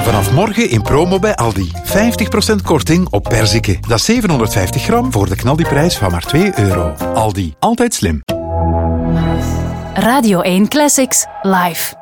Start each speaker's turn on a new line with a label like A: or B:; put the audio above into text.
A: Vanaf morgen in promo bij Aldi. 50% korting op perziken. Dat is 750 gram voor de knaldiprijs van maar €2. Aldi, altijd slim.
B: Radio 1 Classics, live.